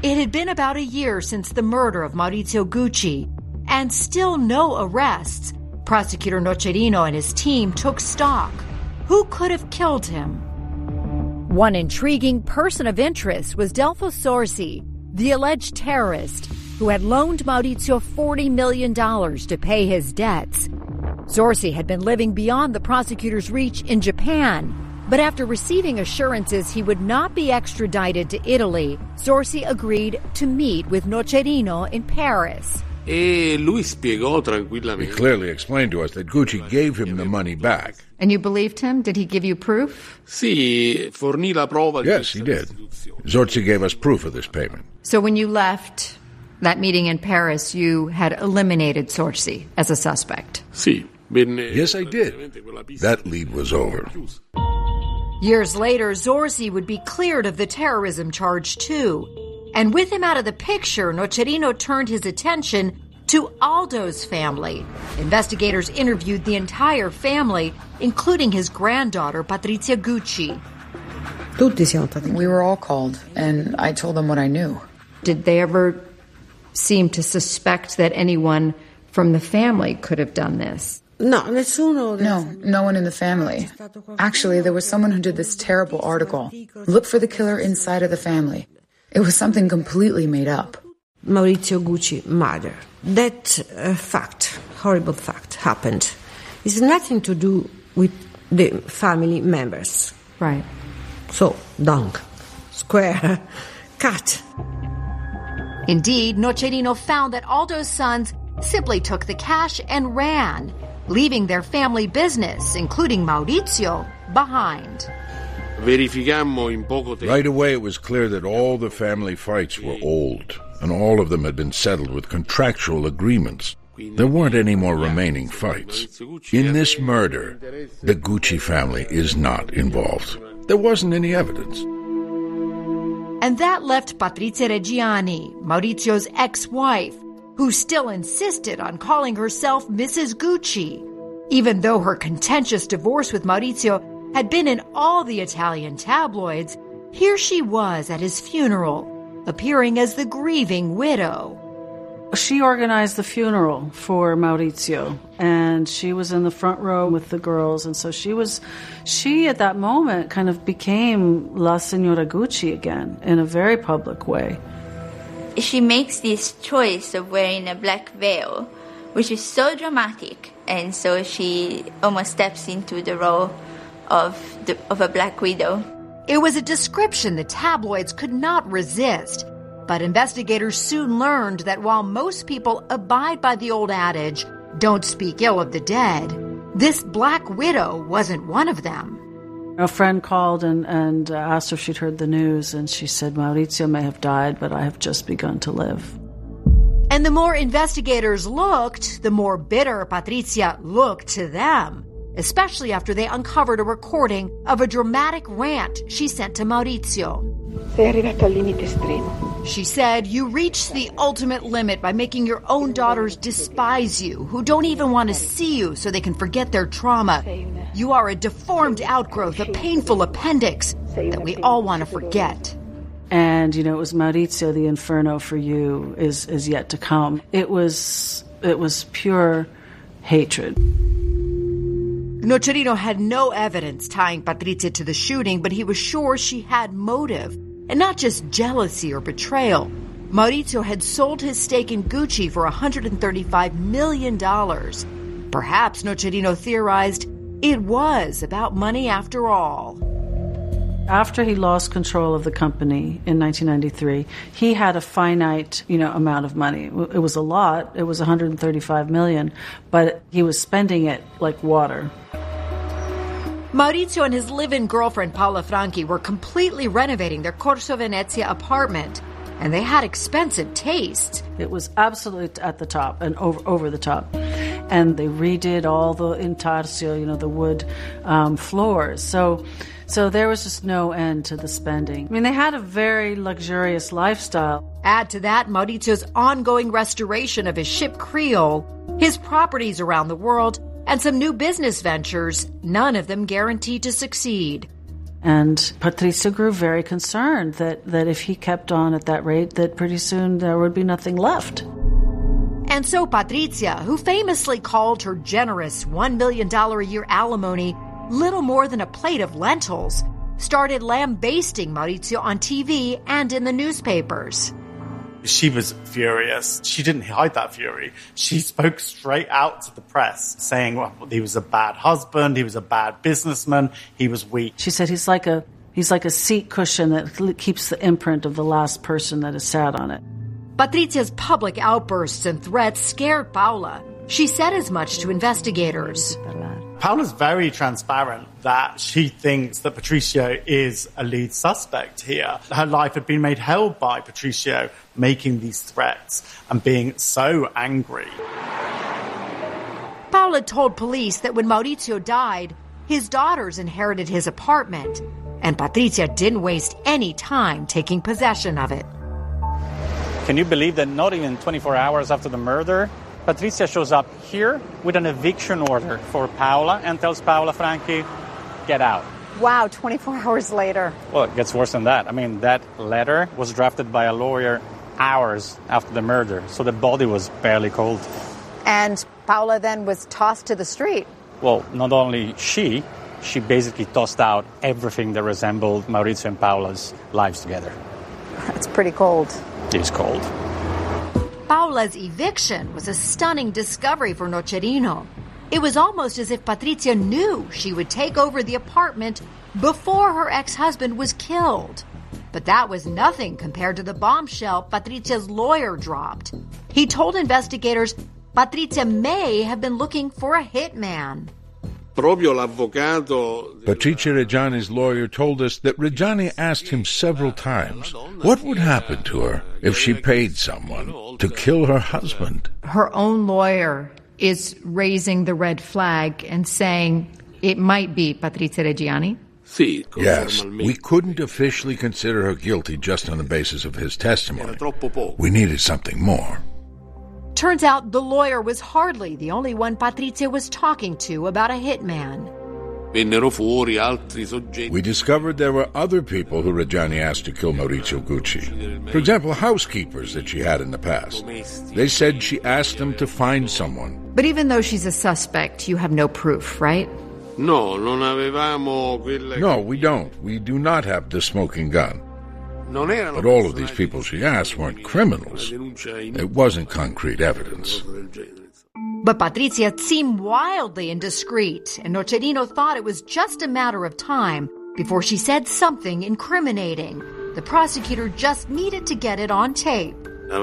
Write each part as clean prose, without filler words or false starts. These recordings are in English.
It had been about a year since the murder of Maurizio Gucci, and still no arrests. Prosecutor Nocerino and his team took stock. Who could have killed him? One intriguing person of interest was Delfo Zorzi, the alleged terrorist who had loaned Maurizio $40 million to pay his debts. Zorzi had been living beyond the prosecutor's reach in Japan, but after receiving assurances he would not be extradited to Italy, Zorzi agreed to meet with Nocerino in Paris. He clearly explained to us that Gucci gave him the money back. And you believed him? Did he give you proof? Yes, he did. Zorzi gave us proof of this payment. So when you left that meeting in Paris, you had eliminated Zorzi as a suspect? Yes, I did. That lead was over. Years later, Zorzi would be cleared of the terrorism charge too. And with him out of the picture, Nocerino turned his attention to Aldo's family. Investigators interviewed the entire family, including his granddaughter, Patrizia Gucci. We were all called, and I told them what I knew. Did they ever seem to suspect that anyone from the family could have done this? No, no one in the family. Actually, there was someone who did this terrible article. Look for the killer inside of the family. It was something completely made up. Maurizio Gucci murder. That fact, horrible fact, happened. It's nothing to do with the family members. Right. So, dung, square, cut. Indeed, Nocerino found that Aldo's sons simply took the cash and ran, leaving their family business, including Maurizio, behind. Right away, it was clear that all the family fights were old, and all of them had been settled with contractual agreements. There weren't any more remaining fights. In this murder, the Gucci family is not involved. There wasn't any evidence. And that left Patrizia Reggiani, Maurizio's ex-wife, who still insisted on calling herself Mrs. Gucci, even though her contentious divorce with Maurizio had been in all the Italian tabloids. Here she was at his funeral, appearing as the grieving widow. She organized the funeral for Maurizio, and she was in the front row with the girls, and so she at that moment kind of became La Signora Gucci again in a very public way. She makes this choice of wearing a black veil, which is so dramatic, and so she almost steps into the role of a black widow. It was a description the tabloids could not resist, but investigators soon learned that while most people abide by the old adage, don't speak ill of the dead, this black widow wasn't one of them. A friend called and asked her if she'd heard the news, and she said, Maurizio may have died, but I have just begun to live. And the more investigators looked, the more bitter Patrizia looked to them, especially after they uncovered a recording of a dramatic rant she sent to Maurizio. She said, "You reached the ultimate limit by making your own daughters despise you, who don't even want to see you so they can forget their trauma. You are a deformed outgrowth, a painful appendix that we all want to forget." And, it was Maurizio, the inferno for you is yet to come. It was pure hatred. Nocerino had no evidence tying Patrizia to the shooting, but he was sure she had motive, and not just jealousy or betrayal. Maurizio had sold his stake in Gucci for $135 million. Perhaps, Nocerino theorized, it was about money after all. After he lost control of the company in 1993, he had a finite, amount of money. It was a lot. It was $135 million, but he was spending it like water. Maurizio and his live-in girlfriend Paola Franchi were completely renovating their Corso Venezia apartment, and they had expensive tastes. It was absolutely at the top and over the top. And they redid all the intarsia, the wood floors. So there was just no end to the spending. They had a very luxurious lifestyle. Add to that Maurizio's ongoing restoration of his ship Creole, his properties around the world, and some new business ventures, none of them guaranteed to succeed. And Patrizia grew very concerned that if he kept on at that rate, that pretty soon there would be nothing left. And so Patrizia, who famously called her generous $1 million a year alimony little more than a plate of lentils, started lambasting Maurizio on TV and in the newspapers. She was furious. She didn't hide that fury. She spoke straight out to the press, saying, well, he was a bad husband, he was a bad businessman, he was weak. She said he's like a seat cushion that keeps the imprint of the last person that has sat on it. Patrizia's public outbursts and threats scared Paola. She said as much to investigators. Paola's very transparent that she thinks that Patricio is a lead suspect here. Her life had been made hell by Patricio making these threats and being so angry. Paola told police that when Maurizio died, his daughters inherited his apartment, and Patrizia didn't waste any time taking possession of it. Can you believe that not even 24 hours after the murder, Patrizia shows up here with an eviction order for Paola and tells Paola Franchi, get out. Wow, 24 hours later. Well, it gets worse than that. I mean, that letter was drafted by a lawyer hours after the murder, so the body was barely cold. And Paola then was tossed to the street. Well, not only she basically tossed out everything that resembled Maurizio and Paola's lives together. That's pretty cold. It is cold. Paola's eviction was a stunning discovery for Nocerino. It was almost as if Patrizia knew she would take over the apartment before her ex-husband was killed. But that was nothing compared to the bombshell Patrizia's lawyer dropped. He told investigators Patrizia may have been looking for a hitman. Patrizia Reggiani's lawyer told us that Reggiani asked him several times what would happen to her if she paid someone to kill her husband. Her own lawyer is raising the red flag and saying it might be Patrizia Reggiani. Yes, we couldn't officially consider her guilty just on the basis of his testimony. We needed something more. Turns out the lawyer was hardly the only one Patrizia was talking to about a hitman. We discovered there were other people who Reggiani asked to kill Maurizio Gucci. For example, housekeepers that she had in the past. They said she asked them to find someone. But even though she's a suspect, you have no proof, right? No, we don't. We do not have the smoking gun. But all of these people she asked weren't criminals. It wasn't concrete evidence. But Patrizia seemed wildly indiscreet, and Nocerino thought it was just a matter of time before she said something incriminating. The prosecutor just needed to get it on tape.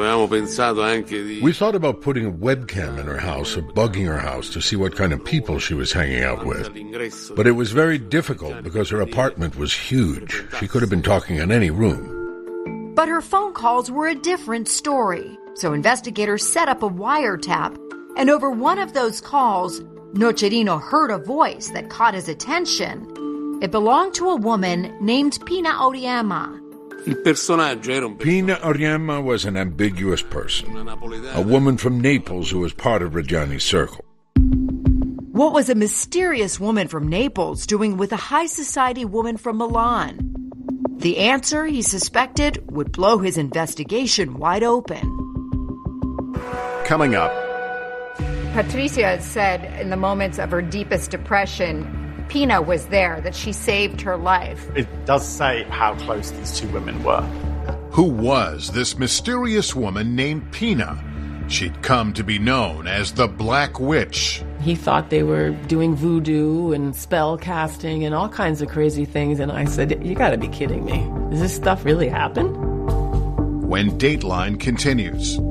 We thought about putting a webcam in her house or bugging her house to see what kind of people she was hanging out with. But it was very difficult because her apartment was huge. She could have been talking in any room. But her phone calls were a different story. So investigators set up a wiretap, and over one of those calls, Nocerino heard a voice that caught his attention. It belonged to a woman named Pina Auriemma. Pina Auriemma was an ambiguous person, a woman from Naples who was part of Reggiani's circle. What was a mysterious woman from Naples doing with a high society woman from Milan? The answer, he suspected, would blow his investigation wide open. Coming up. Patrizia said in the moments of her deepest depression, Pina was there, that she saved her life. It does say how close these two women were. Who was this mysterious woman named Pina? She'd come to be known as the Black Witch. He thought they were doing voodoo and spell casting and all kinds of crazy things, and I said, you gotta be kidding me. Does this stuff really happen? When Dateline continues.